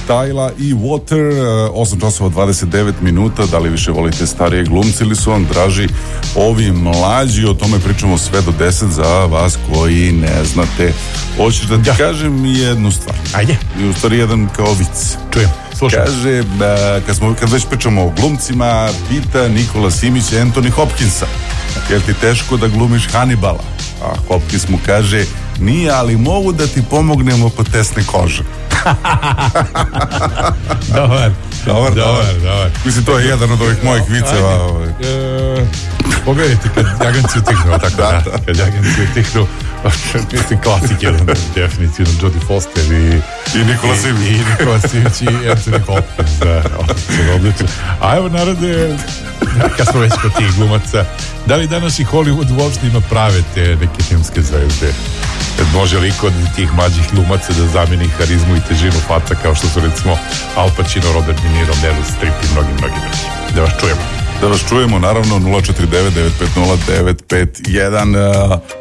Styla i Water, 8 časova 29 minuta. Da li više volite starije glumci ili su vam draži ovi mlađi? O tome pričamo sve do 10 za vas koji ne znate. Hoćeš da ti kažem jednu stvar? Ajde. I u stvari jedan kao vic. Čujem, slušam. Kaže, kad već pričamo o glumcima, pita Nikola Simić Anthony Hopkinsa, jer ti teško da glumiš Hannibala? A Hopkins mu kaže, nije, ali mogu da ti pomognemo po tesne kože. Dobar. Mislim, to je jedan od ovih mojih viceva. Pogledajte kad jaganci utihnu, tako da. Kad jaganci utihnu, mislim, klasik jedan, definitivno, Jodie Foster i Nikola Simić i Anthony Hopkins, odlično. A evo, narode, kad smo već kod tih glumaca, da li danas i Hollywood uopšte ima prave te neke filmske zvezde? Može li kod tih mlađih glumaca da zameni harizmu i težinu faca kao što su recimo Al Pacino, Robert De Niro, Meryl Streep i mnogi drugi? Da vas čujemo. Da vas čujemo, naravno, 049-950-951.